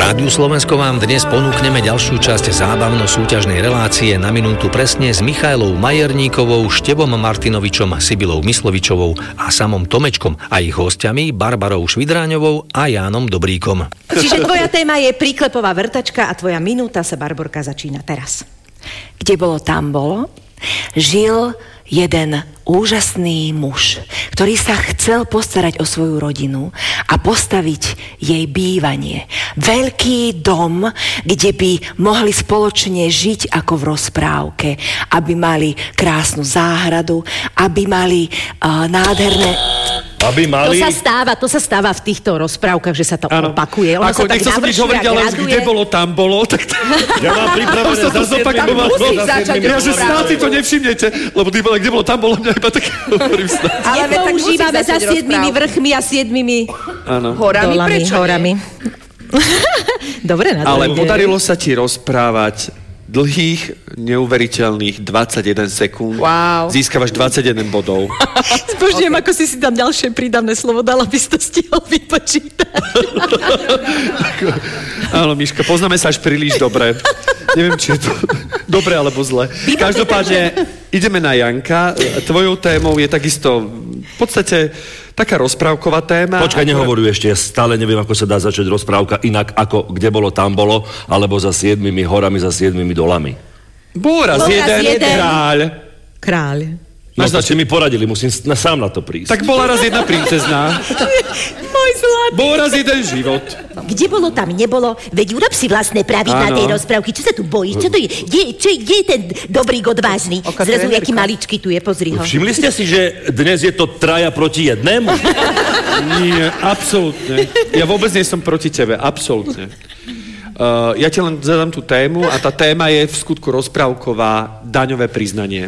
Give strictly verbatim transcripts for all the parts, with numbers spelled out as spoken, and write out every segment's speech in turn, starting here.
Rádiu Slovensko vám dnes ponúkneme ďalšiu časť zábavno-súťažnej relácie Na minútu presne s Michailou Majerníkovou, Števom Martinovičom, Sibilou Myslovičovou a samom Tomečkom a ich hostiami Barbarou Švidráňovou a Jánom Dobríkom. Čiže tvoja téma je príklepová vrtačka a tvoja minúta sa, Barborka, začína teraz. Kde bolo, tam bolo. Žil jeden úžasný muž, ktorý sa chcel postarať o svoju rodinu a postaviť jej bývanie. Veľký dom, kde by mohli spoločne žiť ako v rozprávke, aby mali krásnu záhradu, aby mali uh, nádherné... Aby mali... To sa stáva, to sa stáva v týchto rozprávkach, že sa to ano. opakuje. Ono Ako, sa nechcel som nič hovoriť, ale už kde bolo, tam bolo. Tak to... Ja mám pripravené za siedmimi. Musíš začať rozprávať. Ja, že snad si to nevšimnete, lebo ty bolo, kde bolo, tam bolo, mňa iba tak hovorím snad. Ale nepoužívame za siedmimi vrchmi a siedmimi horami. Dolami, prečo horami. Dobre, na to Ale ide. podarilo sa ti rozprávať dlhých, neuveriteľných dvadsaťjeden sekúnd. Wow. Získavaš dvadsaťjeden bodov. Spožujem, okay. Ako si si tam ďalšie prídavné slovo dala, aby si to stihol vypočítať. Áno, Miška, poznáme sa až príliš dobre. Neviem, či je to dobre alebo zle. Každopádne, ideme na Janka. Tvojou témou je takisto v podstate taká rozprávková téma. Počkaj, nehovoruj ešte, ja stále neviem, ako sa dá začať rozprávka inak, ako kde bolo, tam bolo, alebo za siedmimi horami, za siedmimi dolami. Bol raz jeden, jeden kráľ. Kráľ. No to ste mi poradili, musím na, sám na to prísť. Tak bola raz jedna princezná. Môj zlatý. Bol raz jeden život. Kde bolo, tam nebolo. Veď urob si vlastné pravidlá tej rozprávky. Čo sa tu bojíš? Čo to je? Kde, čo, kde je ten dobrý odvážny? Zrazu, aký maličký tu je, pozri ho. Všimli ste si, že dnes je to traja proti jednému? Nie, absolútne. Ja vôbec nie som proti tebe, absolútne. Uh, ja ti len zadám tú tému a tá téma je v skutku rozprávková daňové priznanie.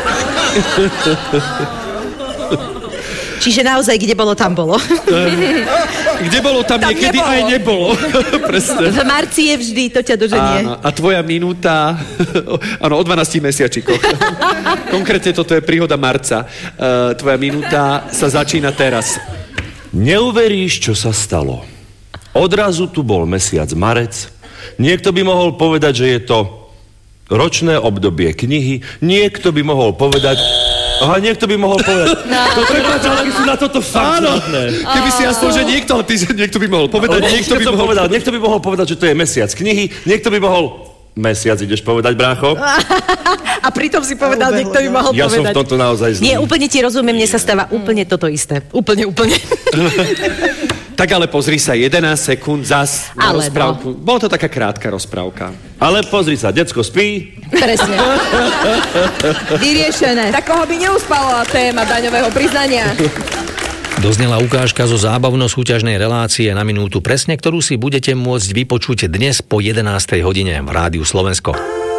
Čiže naozaj, kde bolo, tam bolo. Kde bolo, tam, tam niekedy nebolo. Aj nebolo. Presne. V marci je vždy, to ťa doženie. Áno, a tvoja minúta, áno, o dvanástich mesiačikoch. Konkrétne toto je príhoda marca. Uh, tvoja minúta sa začína teraz. Neuveríš, čo sa stalo. Odrazu tu bol mesiac marec. Niekto by mohol povedať, že je to ročné obdobie knihy. Niekto by mohol povedať... Aha, niekto by mohol povedať... No. To prekladčalky sú na toto fakt zlatné. Keby si jasno, že niekto, ale ty, že niekto by mohol povedať... Ale niekto, by mohol... Povedal, niekto by mohol povedať, že to je mesiac knihy. Niekto by mohol... Mesiac ideš povedať, brácho? A pritom si povedal, no, niekto by mohol ja povedať. Ja som v tomto naozaj zlý. Nie, úplne ti rozumiem, mne sa stáva úplne toto isté. Úplne, úplne. Tak ale pozri sa, jedenásť sekúnd zas na ale rozprávku. No. Bola to taká krátka rozprávka. Ale pozri sa, decko spí. Presne. Vyriešené. Takoho by neuspala téma daňového priznania. Doznela ukážka zo zábavno-súťažnej relácie Na minútu presne, ktorú si budete môcť vypočuť dnes po jedenástej hodine v Rádiu Slovensko.